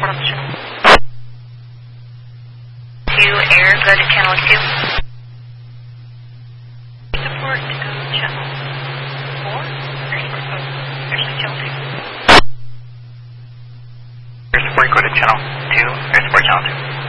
report on the channel. 2 air, go to channel 2. Support to go to channel 4. Air support, actually channel 2. Air support, go to channel 2. Air support channel 2.